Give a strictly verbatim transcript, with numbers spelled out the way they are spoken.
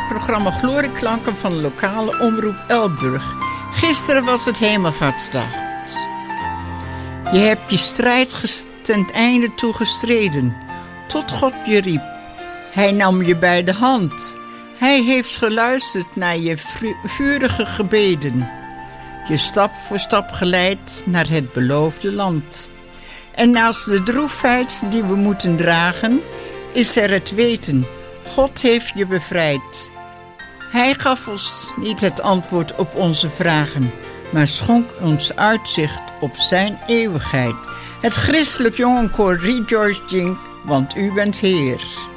programma Glorieklanken van de lokale omroep Elburg. Gisteren was het Hemelvaartsdag. Je hebt je strijd ten einde toe gestreden, tot God je riep. Hij nam je bij de hand. Hij heeft geluisterd naar je vurige gebeden. Je stap voor stap geleid naar het beloofde land. En naast de droefheid die we moeten dragen, is er het weten. God heeft je bevrijd. Hij gaf ons niet het antwoord op onze vragen, maar schonk ons uitzicht op zijn eeuwigheid. Het christelijk jongenkoor Rejoice zingt, want u bent Heer.